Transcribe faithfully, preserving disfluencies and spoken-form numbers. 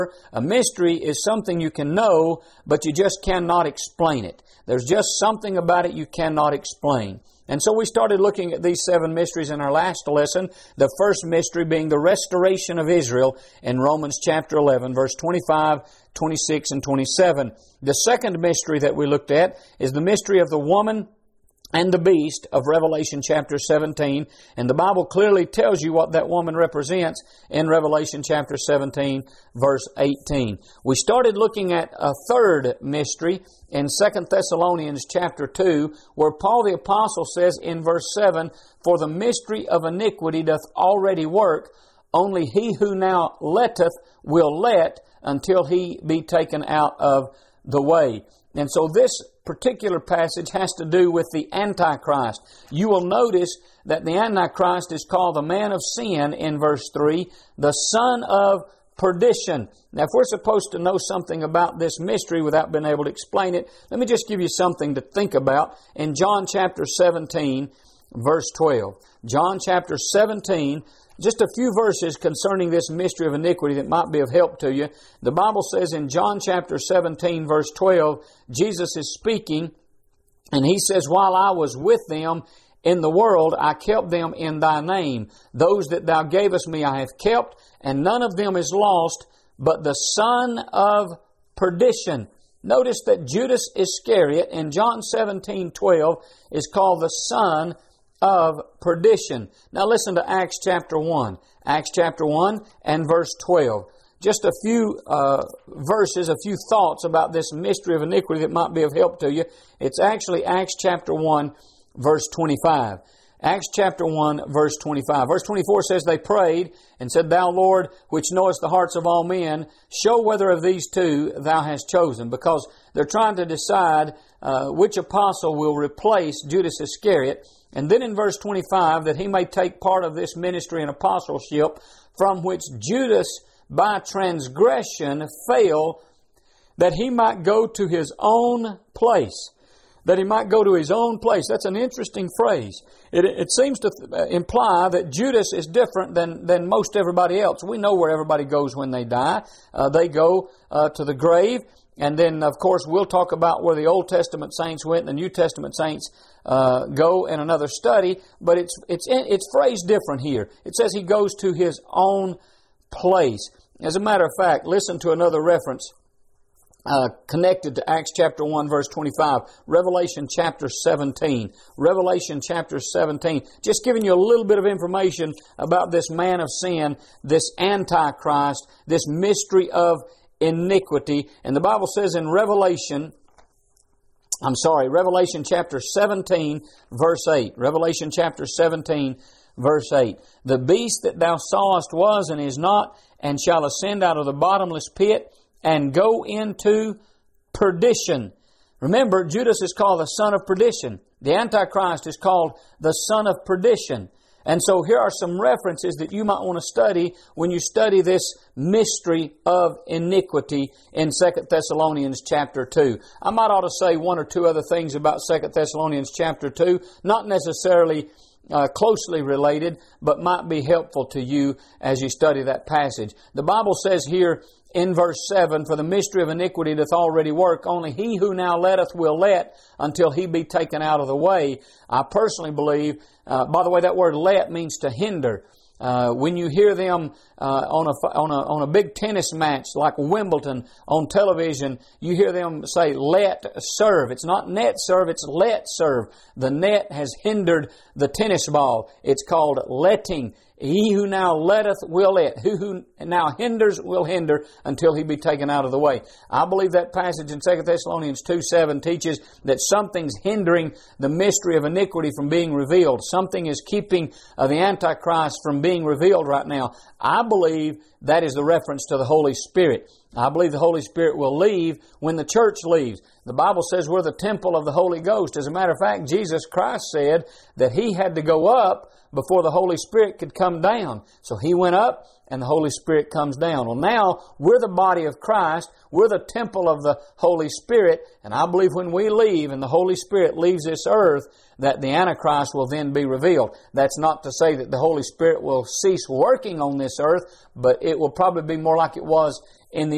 A mystery is something you can know, but you just cannot explain it. There's just something about it you cannot explain. And so we started looking at these seven mysteries in our last lesson. The first mystery being the restoration of Israel in Romans chapter eleven, verse twenty-five, twenty-six, and twenty-seven. The second mystery that we looked at is the mystery of the woman and the beast of Revelation chapter seventeen. And the Bible clearly tells you what that woman represents in Revelation chapter seventeen, verse eighteen. We started looking at a third mystery in Second Thessalonians chapter two, where Paul the Apostle says in verse seven, "For the mystery of iniquity doth already work, only he who now letteth will let until he be taken out of the way." And so this particular passage has to do with the Antichrist. You will notice that the Antichrist is called the man of sin in verse three, the son of perdition. Now, if we're supposed to know something about this mystery without being able to explain it, let me just give you something to think about. In John chapter seventeen, verse twelve. John chapter seventeen, just a few verses concerning this mystery of iniquity that might be of help to you. The Bible says in John chapter seventeen, verse twelve, Jesus is speaking, and He says, "While I was with them in the world, I kept them in Thy name. Those that Thou gavest me I have kept, and none of them is lost, but the son of perdition." Notice that Judas Iscariot in John seventeen, twelve is called the son of perdition. Now listen to Acts chapter one. Acts chapter one and verse twelve. Just a few uh, verses, a few thoughts about this mystery of iniquity that might be of help to you. It's actually Acts chapter one, verse twenty-five. Acts chapter one, verse twenty-five. Verse twenty-four says, "They prayed and said, Thou, Lord, which knowest the hearts of all men, show whether of these two Thou hast chosen." Because they're trying to decide uh, which apostle will replace Judas Iscariot. And then in verse twenty-five, that he may take part of this ministry and apostleship, from which Judas by transgression fell, that he might go to his own place. That he might go to his own place. That's an interesting phrase. It, it seems to imply that Judas is different than, than most everybody else. We know where everybody goes when they die. Uh, they go uh, to the grave. And then, of course, we'll talk about where the Old Testament saints went and the New Testament saints uh, go in another study. But it's, it's, it's phrased different here. It says he goes to his own place. As a matter of fact, listen to another reference Uh, connected to Acts chapter one, verse twenty-five. Revelation chapter seventeen. Revelation chapter seventeen. Just giving you a little bit of information about this man of sin, this Antichrist, this mystery of iniquity. And the Bible says in Revelation, I'm sorry, Revelation chapter seventeen, verse eight. Revelation chapter seventeen, verse eight. "The beast that thou sawest was and is not, and shall ascend out of the bottomless pit, and go into perdition." Remember, Judas is called the son of perdition. The Antichrist is called the son of perdition. And so here are some references that you might want to study when you study this mystery of iniquity in Second Thessalonians chapter two. I might ought to say one or two other things about Second Thessalonians chapter two, not necessarily Uh, closely related, but might be helpful to you as you study that passage. The Bible says here in verse seven, "For the mystery of iniquity doth already work, only he who now letteth will let until he be taken out of the way." I personally believe, uh, by the way, that word "let" means to hinder. Uh, when you hear them uh, on a on a on a big tennis match like Wimbledon on television, you hear them say "let serve." It's not net serve; it's let serve. The net has hindered the tennis ball. It's called letting. He who now letteth will let. Who who now hinders will hinder until he be taken out of the way. I believe that passage in Second Thessalonians two seven teaches that something's hindering the mystery of iniquity from being revealed. Something is keeping uh, the Antichrist from being revealed right now. I believe that is the reference to the Holy Spirit. I believe the Holy Spirit will leave when the church leaves. The Bible says we're the temple of the Holy Ghost. As a matter of fact, Jesus Christ said that He had to go up before the Holy Spirit could come down. So He went up and the Holy Spirit comes down. Well, now we're the body of Christ. We're the temple of the Holy Spirit. And I believe when we leave and the Holy Spirit leaves this earth, that the Antichrist will then be revealed. That's not to say that the Holy Spirit will cease working on this earth, but it will probably be more like it was